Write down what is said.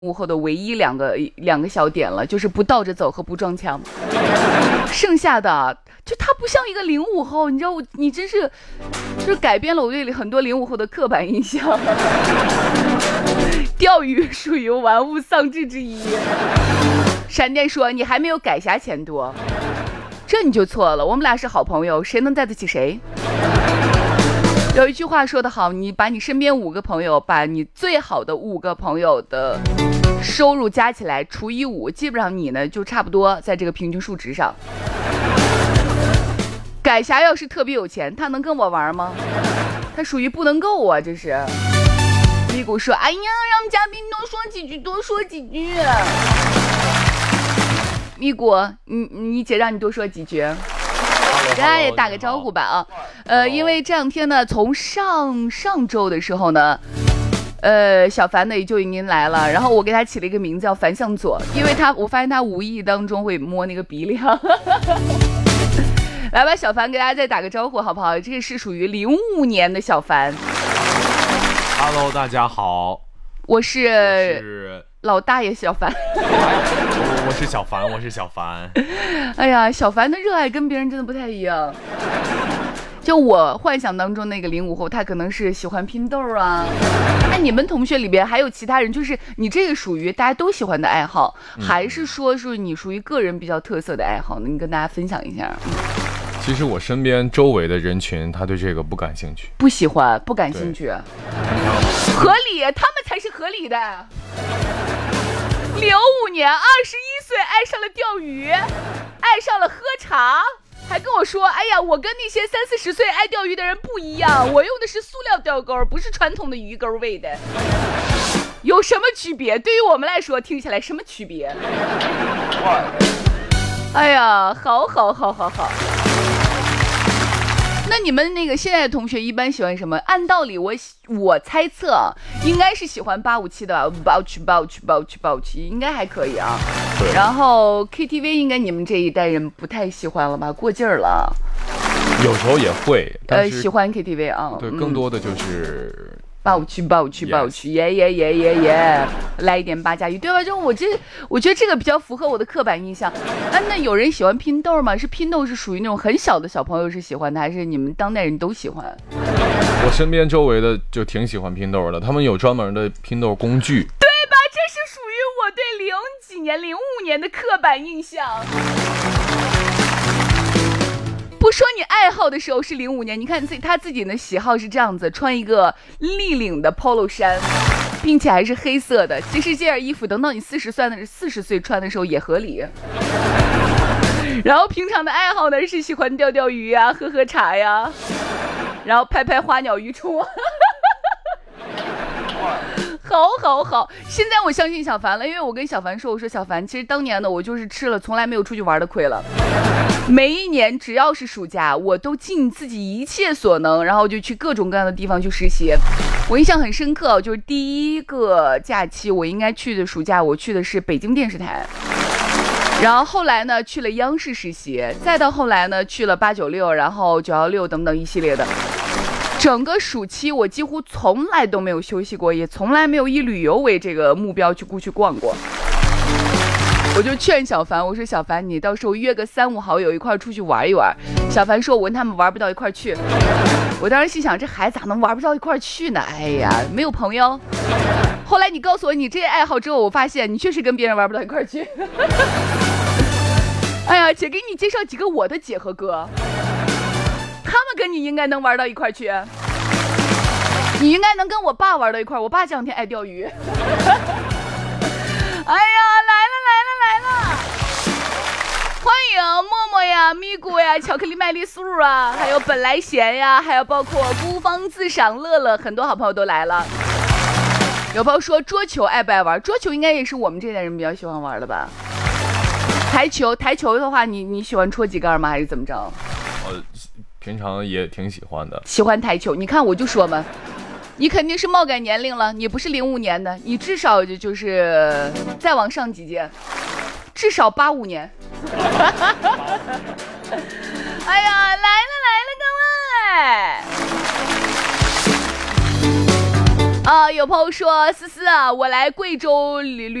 午后的唯一两个小点了，就是不倒着走和不撞墙。剩下的就他不像一个05后，你知道你真是就是改变了我对很多05后的刻板印象。钓鱼属于玩物丧志之一。闪电说你还没有改侠钱多，这你就错了，我们俩是好朋友，谁能带得起谁？有一句话说得好，你把你身边5个朋友，把你最好的5个朋友的收入加起来除以5，基本上你呢就差不多在这个平均数值上。改侠要是特别有钱，他能跟我玩吗？他属于不能够啊，这是。咪咕说哎呀，让嘉宾多说几句。咪咕，你姐让你多说几句，跟大家也打个招呼吧啊。因为这两天呢，从上周的时候呢，小凡呢也就已经来了，然后我给他起了一个名字叫樊向佐，因为我发现他无意当中会摸那个鼻梁。来吧，小凡给大家再打个招呼好不好？这个是属于05年的小凡。 Hello， 大家好， 我是老大爷小凡。 我是小凡。 哎呀，小凡的热爱跟别人真的不太一样。就我幻想当中那个05后，他可能是喜欢拼豆啊。那你们同学里边还有其他人，就是你这个属于大家都喜欢的爱好，还是说是你属于个人比较特色的爱好呢？你跟大家分享一下。 其实我身边周围的人群，他对这个不感兴趣， 不喜欢，不感兴趣，合理，他们才是合理的。05年，21岁爱上了钓鱼，爱上了喝茶，还跟我说，哎呀，我跟那些30、40岁爱钓鱼的人不一样，我用的是塑料钓钩，不是传统的鱼钩喂的。有什么区别？对于我们来说，听起来什么区别？哎呀，好。那你们那个现在的同学一般喜欢什么？按道理我猜测应该是喜欢857的吧，爆曲应该还可以啊。然后 KTV 应该你们这一代人不太喜欢了吧，过劲儿了。 有时候也会，但是喜欢 KTV 啊。 对，更多的就是爆曲，耶，来一点8加1，对吧？就我觉得这个比较符合我的刻板印象。那有人喜欢拼豆吗？是拼豆是属于那种很小的小朋友是喜欢的，还是你们当代人都喜欢？ 我身边周围的就挺喜欢拼豆的，他们有专门的拼豆工具， 对吧？这是属于我对05年的刻板印象。不说你爱好的时候是05年，你看他自己的喜好是这样子，穿一个立领的 polo 衫，并且还是黑色的。其实这件衣服等到你40岁穿的时候也合理。然后平常的爱好呢是喜欢钓鱼啊，喝茶呀，然后拍花鸟鱼虫。好，现在我相信小凡了，因为我跟小凡说，我说小凡，其实当年呢我就是吃了从来没有出去玩的亏了。每一年只要是暑假，我都尽自己一切所能，然后就去各种各样的地方去实习。我印象很深刻，就是第一个假期我应该去的暑假，我去的是北京电视台。然后后来呢去了央视实习，再到后来呢去了896，然后916等等一系列的。整个暑期我几乎从来都没有休息过，也从来没有以旅游为这个目标去逛过。我就劝小凡，我说小凡，你到时候约个3、5好友一块出去玩一玩。小凡说我跟他们玩不到一块去。我当时心想，这孩子咋能玩不到一块去呢？哎呀，没有朋友。后来你告诉我你这些爱好之后，我发现你确实跟别人玩不到一块去。哎呀，姐给你介绍几个我的姐和哥，他们跟你应该能玩到一块去。你应该能跟我爸玩到一块，我爸这两天爱钓鱼。哎呀，来了！欢迎默默呀、咪咕呀、巧克力麦丽素啊，还有本来贤呀，还有包括孤芳自赏、乐乐，很多好朋友都来了。有朋友说桌球爱不爱玩？桌球应该也是我们这代人比较喜欢玩的吧。台球的话，你喜欢戳几杆吗？还是怎么着？ 平常也挺喜欢的。 喜欢台球，你看我就说嘛。你肯定是冒改年龄了，你不是05年的，你至少就是再往上几届，至少85年。哎呀，来了，各位！ 有朋友说思思啊，我来贵州旅